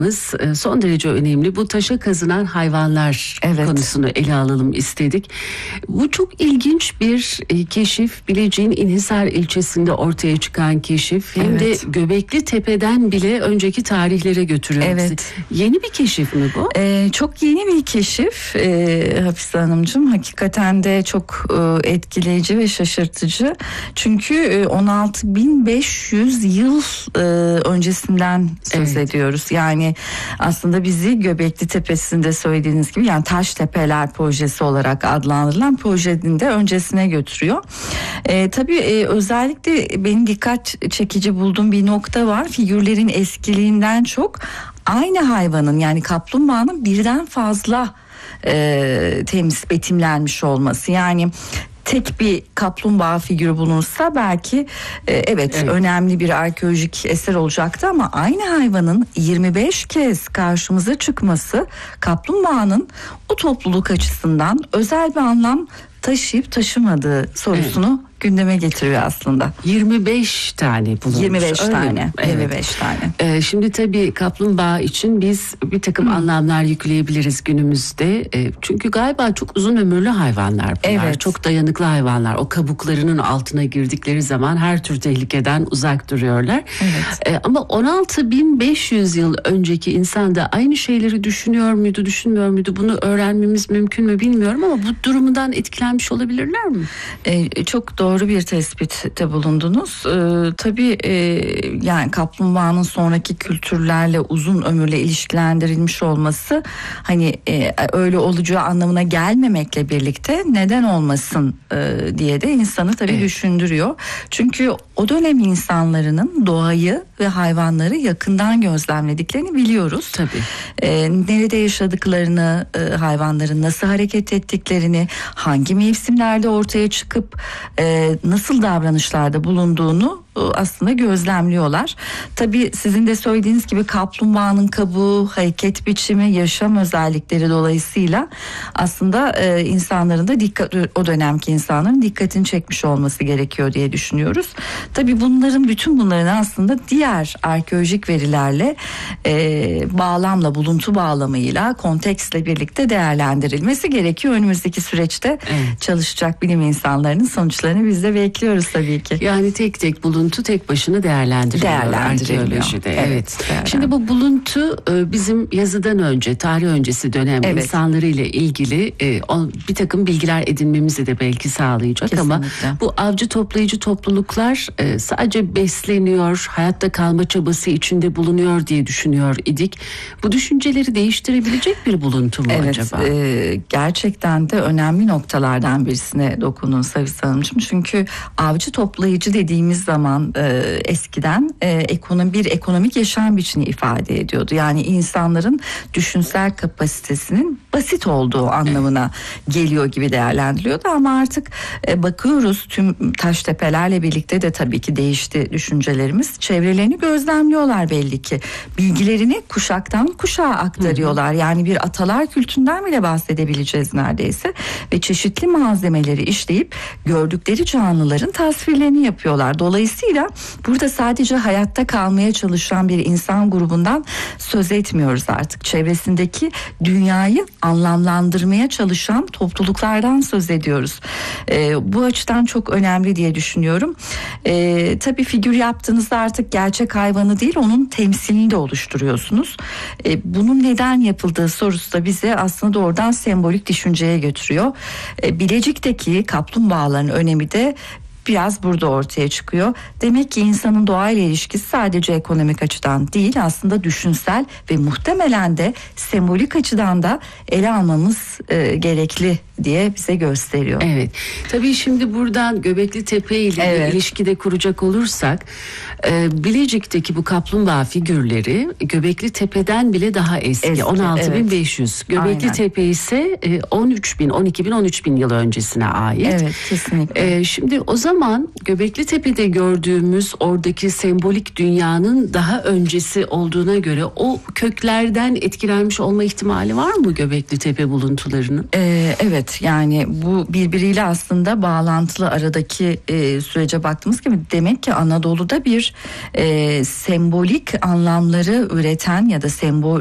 Son derece önemli. Bu taşa kazınan hayvanlar konusunu ele alalım istedik. Bu çok ilginç bir keşif. Bilecik'in İnhisar ilçesinde ortaya çıkan keşif. Hem de Göbekli Tepe'den bile önceki tarihlere götürüyor bizi. Yeni bir keşif mi bu? Çok yeni bir keşif Hafize Hanımcığım. Hakikaten de çok etkileyici ve şaşırtıcı. Çünkü 16.500 yıl öncesinden söz ediyoruz. Yani aslında bizi Göbekli Tepesi'nde söylediğiniz gibi, yani Taş Tepeler projesi olarak adlandırılan projenin de öncesine götürüyor. Tabii özellikle benim dikkat çekici bulduğum bir nokta var. Figürlerin eskiliğinden çok aynı hayvanın, yani kaplumbağanın birden fazla betimlenmiş olması. Yani tek bir kaplumbağa figürü bulunsa belki önemli bir arkeolojik eser olacaktı, ama aynı hayvanın 25 kez karşımıza çıkması kaplumbağanın o topluluk açısından özel bir anlam taşıyıp taşımadığı sorusunu gündeme getiriyor aslında. 25 tane bulunmuş. 25 tane. Evet. 25 tane. Şimdi tabii kaplumbağa için biz bir takım anlamlar yükleyebiliriz günümüzde. Çünkü galiba çok uzun ömürlü hayvanlar bunlar. Çok dayanıklı hayvanlar. O kabuklarının altına girdikleri zaman her tür tehlikeden uzak duruyorlar. Ama 16.500 yıl önceki insan da aynı şeyleri düşünüyor muydu, düşünmüyor muydu? Bunu öğrenmemiz mümkün mü bilmiyorum, ama bu durumundan etkilenmiş olabilirler mi? Çok doğru bir tespitte bulundunuz. Tabii yani kaplumbağanın sonraki kültürlerle uzun ömürle ilişkilendirilmiş olması hani öyle olacağı anlamına gelmemekle birlikte neden olmasın diye de insanı tabii düşündürüyor. Çünkü o dönem insanların doğayı ve hayvanları yakından gözlemlediklerini biliyoruz. Tabii. Nerede yaşadıklarını, hayvanların nasıl hareket ettiklerini, hangi mevsimlerde ortaya çıkıp nasıl davranışlarda bulunduğunu aslında gözlemliyorlar. Tabii sizin de söylediğiniz gibi kaplumbağanın kabuğu, hareket biçimi, yaşam özellikleri dolayısıyla aslında insanların da o dönemki insanların dikkatini çekmiş olması gerekiyor diye düşünüyoruz. Tabii bütün bunların aslında diğer arkeolojik verilerle bağlamla, buluntu bağlamıyla, kontekstle birlikte değerlendirilmesi gerekiyor. Önümüzdeki süreçte çalışacak bilim insanlarının sonuçlarını biz de bekliyoruz tabii ki. Yani tek buluntu tek başına değerlendiriliyor arkeolojide. Evet. Şimdi bu buluntu bizim yazıdan önce, tarih öncesi dönem insanları ile ilgili bir takım bilgiler edinmemizi de belki sağlayacak. Kesinlikle. Ama bu avcı toplayıcı topluluklar sadece besleniyor, hayatta kalma çabası içinde bulunuyor diye düşünüyor idik. Bu düşünceleri değiştirebilecek bir buluntu mu acaba? Gerçekten de önemli noktalardan birisine dokundun Hafize Hanımcığım. Çünkü avcı toplayıcı dediğimiz zaman eskiden bir ekonomik yaşam biçimini ifade ediyordu. Yani insanların düşünsel kapasitesinin basit olduğu anlamına geliyor gibi değerlendiriliyordu, ama artık bakıyoruz tüm taş tepelerle birlikte de tabii ki değişti düşüncelerimiz. Çevrelerini gözlemliyorlar belli ki. Bilgilerini kuşaktan kuşağa aktarıyorlar. Yani bir atalar kültünden bile bahsedebileceğiz neredeyse. Ve çeşitli malzemeleri işleyip gördükleri canlıların tasvirlerini yapıyorlar. Dolayısıyla burada sadece hayatta kalmaya çalışan bir insan grubundan söz etmiyoruz artık. Çevresindeki dünyayı anlamlandırmaya çalışan topluluklardan söz ediyoruz. Bu açıdan çok önemli diye düşünüyorum. Tabii figür yaptığınızda artık gerçek hayvanı değil, onun temsilini de oluşturuyorsunuz. Bunun neden yapıldığı sorusu da bize aslında doğrudan sembolik düşünceye götürüyor. Bilecik'teki kaplumbağaların önemi de biraz burada ortaya çıkıyor. Demek ki insanın doğayla ilişkisi sadece ekonomik açıdan değil, aslında düşünsel ve muhtemelen de sembolik açıdan da ele almamız gerekli diye bize gösteriyor. Evet. Tabii şimdi buradan Göbekli Tepe ile ilişkide kuracak olursak Bilecik'teki bu kaplumbağa figürleri Göbekli Tepe'den bile daha eski. 16.500. Göbekli Tepe ise 13.000, 12.000, 13.000 yıl öncesine ait. Evet, kesinlikle. Şimdi o zaman zaman Göbekli Tepe'de gördüğümüz oradaki sembolik dünyanın daha öncesi olduğuna göre o köklerden etkilenmiş olma ihtimali var mı Göbekli Tepe buluntularının? Evet, yani bu birbiriyle aslında bağlantılı, aradaki sürece baktığımız gibi demek ki Anadolu'da bir sembolik anlamları üreten ya da